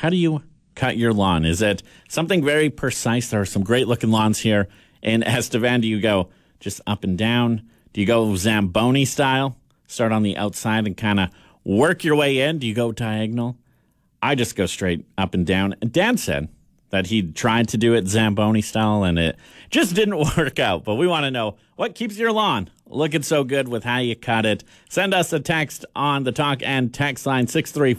how do you cut your lawn? Is it something very precise? There are some great-looking lawns here in Estevan. Do you go just up and down? Do you go Zamboni style? Start on the outside and kind of work your way in? Do you go diagonal? I just go straight up and down. And Dan said that he tried to do it Zamboni style, and it just didn't work out. But we want to know, what keeps your lawn looking so good with how you cut it? Send us a text on the talk and text line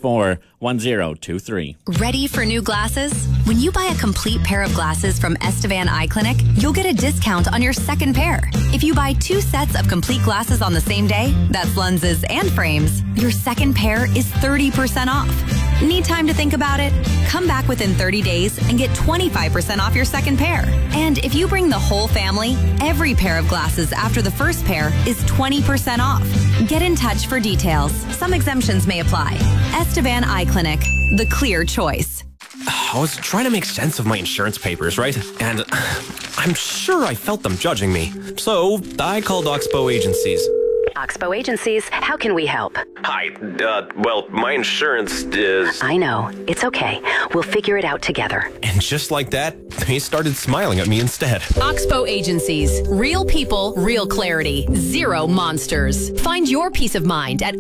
634-1023. Ready for new glasses? When you buy a complete pair of glasses from Estevan Eye Clinic, you'll get a discount on your second pair. If you buy 2 sets of complete glasses on the same day, that's lenses and frames, your second pair is 30% off. Need time to think about it? Come back within 30 days and get 25% off your second pair. And if you bring the whole family, every pair of glasses after the first pair is 20% off. Get in touch for details. Some exemptions may apply. Estevan Eye Clinic, the clear choice. I was trying to make sense of my insurance papers, right? And I'm sure I felt them judging me. So I called Oxbow Agencies. Oxbow Agencies, how can we help? Hi, well, my insurance is... I know. It's okay. We'll figure it out together. And just like that, he started smiling at me instead. Oxbow Agencies. Real people, real clarity. Zero monsters. Find your peace of mind at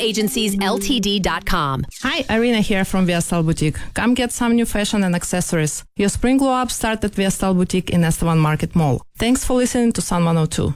oxbowagenciesltd.com. Hi, Irina here from Viastal Boutique. Come get some new fashion and accessories. Your spring glow up start at Viastal Boutique in Estevan Market Mall. Thanks for listening to Sun 102.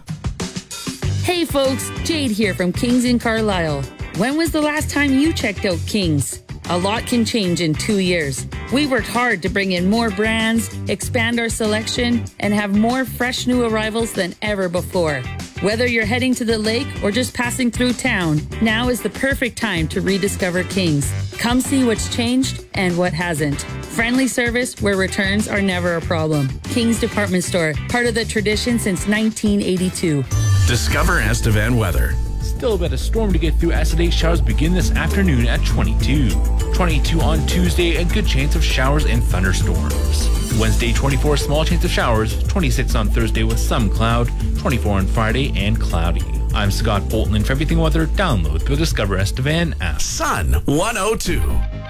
Hey folks, Jade here from Kings in Carlisle. When was the last time you checked out Kings? A lot can change in 2 years. We worked hard to bring in more brands, expand our selection, and have more fresh new arrivals than ever before. Whether you're heading to the lake or just passing through town, now is the perfect time to rediscover Kings. Come see what's changed and what hasn't. Friendly service where returns are never a problem. Kings Department Store, part of the tradition since 1982. Discover Estevan weather. Still about a storm to get through as today. Showers begin this afternoon at 22. 22 on Tuesday, a good chance of showers and thunderstorms. Wednesday, 24, small chance of showers. 26 on Thursday with some cloud. 24 on Friday and cloudy. I'm Scott Bolton, and for everything weather, download the Discover Estevan app. Sun 102.